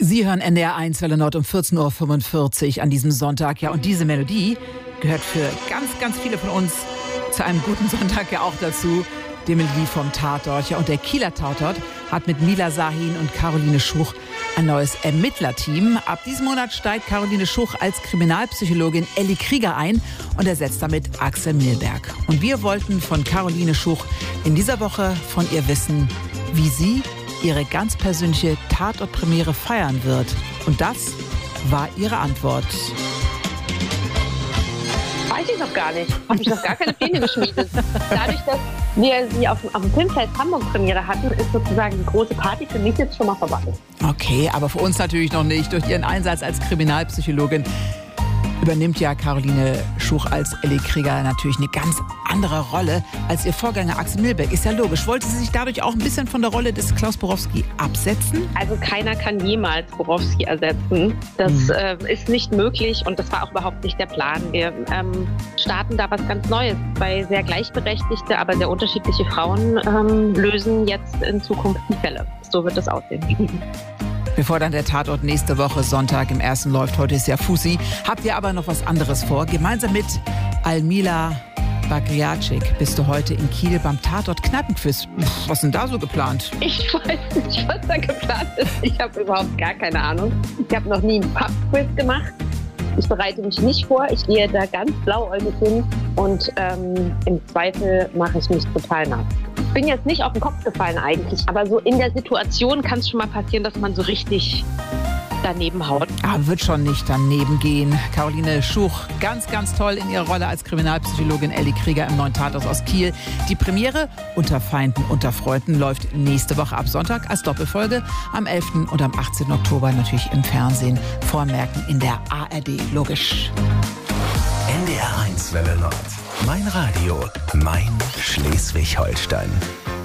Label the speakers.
Speaker 1: Sie hören NDR 1 Welle Nord um 14.45 Uhr an diesem Sonntag. Ja, und diese Melodie gehört für ganz, ganz viele von uns zu einem guten Sonntag ja auch dazu. Die Melodie vom Tatort. Ja, und der Kieler Tatort hat mit Mila Sahin und Caroline Schuch ein neues Ermittlerteam. Ab diesem Monat steigt Caroline Schuch als Kriminalpsychologin Elli Krieger ein und ersetzt damit Axel Milberg. Und wir wollten von Caroline Schuch in dieser Woche von ihr wissen, wie sie ihre ganz persönliche Tatortpremiere feiern wird. Und das war ihre Antwort.
Speaker 2: Weiß ich noch gar nicht. Habe ich noch gar keine Pläne geschmiedet. Dadurch, dass wir sie auf dem Filmfest Hamburg Premiere hatten, ist sozusagen die große Party für mich jetzt schon mal vorbei.
Speaker 1: Okay, aber für uns natürlich noch nicht. Durch ihren Einsatz als Kriminalpsychologin übernimmt ja Caroline Schuch als Elli Krieger natürlich eine ganz andere Rolle als ihr Vorgänger Axel Milberg. Ist ja logisch. Wollte sie sich dadurch auch ein bisschen von der Rolle des Klaus Borowski absetzen?
Speaker 2: Also keiner kann jemals Borowski ersetzen. Das ist nicht möglich und das war auch überhaupt nicht der Plan. Wir starten da was ganz Neues. Zwei sehr gleichberechtigte, aber sehr unterschiedliche Frauen lösen jetzt in Zukunft die Fälle. So wird es aussehen.
Speaker 1: Bevor dann der Tatort nächste Woche Sonntag im Ersten läuft, heute ist ja Fussi, habt ihr aber noch was anderes vor. Gemeinsam mit Almila Bagriacic bist du heute in Kiel beim Tatort Kneipenquiz. Was ist denn da so geplant?
Speaker 2: Ich weiß nicht, was da geplant ist. Ich habe überhaupt gar keine Ahnung. Ich habe noch nie einen Pub-Quiz gemacht. Ich bereite mich nicht vor. Ich gehe da ganz blauäugig hin und im Zweifel mache ich mich total nass. Ich bin jetzt nicht auf den Kopf gefallen eigentlich, aber so in der Situation kann es schon mal passieren, dass man so richtig daneben haut.
Speaker 1: Aber wird schon nicht daneben gehen. Caroline Schuch, ganz, ganz toll in ihrer Rolle als Kriminalpsychologin Elli Krieger im neuen Tatort aus Kiel. Die Premiere Unter Feinden, unter Freunden läuft nächste Woche ab Sonntag als Doppelfolge. Am 11. und am 18. Oktober natürlich im Fernsehen. Vormerken in der ARD, logisch.
Speaker 3: NDR 1 Welle Nord. Mein Radio, mein Schleswig-Holstein.